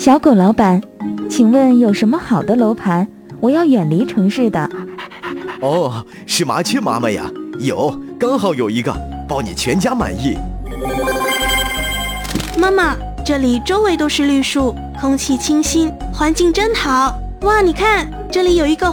小狗老板，请问有什么好的楼盘？我要远离城市的。 哦，是麻雀妈妈呀，刚好有一个，包你全家满意。 妈妈，这里周围都是绿树，空气清新，环境真好。哇，你看，这里有一个